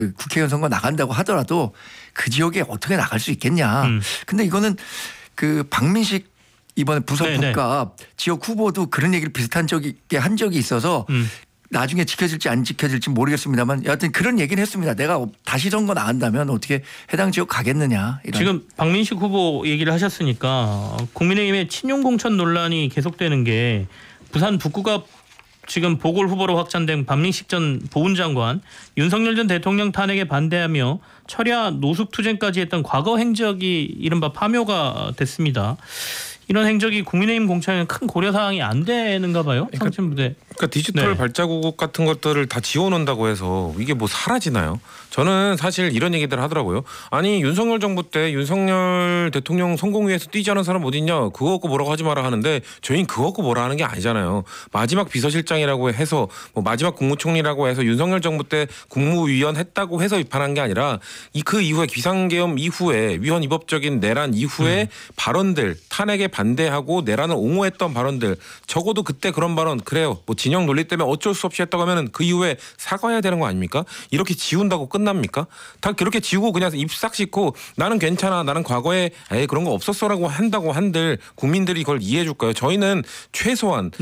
국회의원 선거 나간다고 하더라도 그 지역에 어떻게 나갈 수 있겠냐. 근데 이거는 그 박민식 이번에 부산북갑 지역 후보도 그런 얘기를 비슷한 적이 한 적이 있어서 나중에 지켜질지 안 지켜질지 모르겠습니다만 여하튼 그런 얘기는 했습니다. 내가 다시 선거 나간다면 어떻게 해당 지역 가겠느냐. 이런. 지금 박민식 후보 얘기를 하셨으니까 국민의힘의 친윤 공천 논란이 계속되는 게 부산 북구갑 지금 보궐 후보로 확정된 박민식 전 보훈장관 윤석열 전 대통령 탄핵에 반대하며 철야 노숙투쟁까지 했던 과거 행적이 이른바 파묘가 됐습니다. 이런 행적이 국민의힘 공천에는 큰 고려사항이 안 되는가 봐요. 상층부대. 그러니까 디지털 발자국 같은 것들을 다 지워놓는다고 해서 이게 뭐 사라지나요? 저는 사실 이런 얘기들 하더라고요. 아니 윤석열 정부 때 윤석열 대통령 성공위에서 뛰지 않은 사람 어디 있냐. 그거 갖고 뭐라고 하지 마라 하는데 저희는 그거 갖고 뭐라 하는 게 아니잖아요. 마지막 비서실장이라고 해서 뭐 마지막 국무총리라고 해서 윤석열 정부 때 국무위원 했다고 해서 비판한 게 아니라 그 이후에 비상계엄 이후에 위헌 위법적인 내란 이후에 발언들 탄핵에 반대하고 내란을 옹호했던 발언들 적어도 그때 그런 발언 그래요. 뭐 진영 논리 때문에 어쩔 수 없이 했다고 하면 그 이후에 사과해야 되는 거 아닙니까? 이렇게 지운다고 끝납니까? 다 그렇게 지우고 그냥 입 싹 씻고 나는 괜찮아. 나는 과거에 그런 거 없었어라고 한다고 한들 국민들이 그걸 이해해 줄 거예요. 저희는 최소한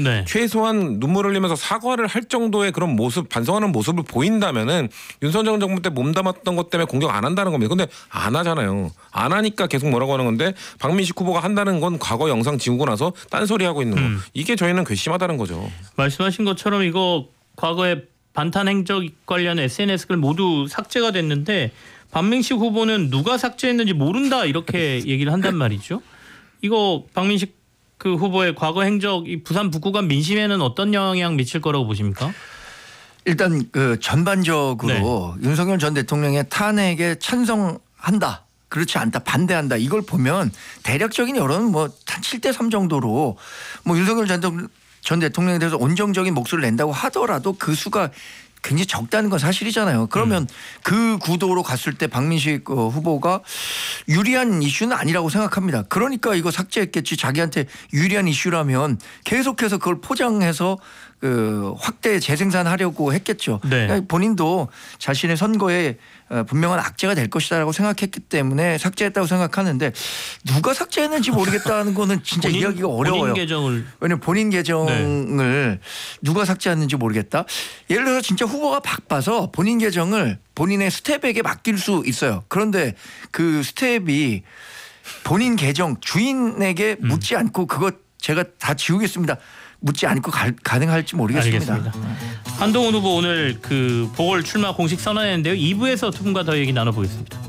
눈물 흘리면서 사과를 할 정도의 그런 모습 반성하는 모습을 보인다면은 윤석열 정부 때 몸담았던 것 때문에 공격 안 한다는 겁니다. 근데 안 하잖아요. 안 하니까 계속 뭐라고 하는 건데 박민식 후보가 한다는 건 과거 영상 지우고 나서 딴소리하고 있는 거. 이게 저희는 괘씸하다는 거죠. 말씀하신 것처럼 이거 과거에 반탄 행적 관련 SNS 글 모두 삭제가 됐는데 박민식 후보는 누가 삭제했는지 모른다 이렇게 얘기를 한단 말이죠. 이거 박민식 그 후보의 과거 행적 이 부산 북구간 민심에는 어떤 영향 미칠 거라고 보십니까? 일단 그 전반적으로 윤석열 전 대통령의 탄핵에 찬성한다. 그렇지 않다. 반대한다. 이걸 보면 대략적인 여론은 뭐 한 7대3 정도로 뭐 윤석열 전 대통령에 대해서 온정적인 목소리를 낸다고 하더라도 그 수가 굉장히 적다는 건 사실이잖아요. 그러면 그 구도로 갔을 때 박민식 후보가 유리한 이슈는 아니라고 생각합니다. 그러니까 이거 삭제했겠지. 자기한테 유리한 이슈라면 계속해서 그걸 포장해서 그 확대 재생산하려고 했겠죠. 그러니까 본인도 자신의 선거에 분명한 악재가 될 것이다라고 생각했기 때문에 삭제했다고 생각하는데 누가 삭제했는지 모르겠다는 거는 진짜 이야기가 어려워요. 본인 계정을. 왜냐하면 본인 계정을 누가 삭제했는지 모르겠다. 예를 들어서 진짜 후보가 바빠서 본인 계정을 본인의 스텝에게 맡길 수 있어요. 그런데 그 스텝이 본인 계정 주인에게 묻지 않고 그거 제가 다 지우겠습니다. 묻지 않고 가능할지 모르겠습니다. 알겠습니다. 한동훈 후보 오늘 그 보궐 출마 공식 선언했는데요. 2부에서 두 분과 더 얘기 나눠보겠습니다.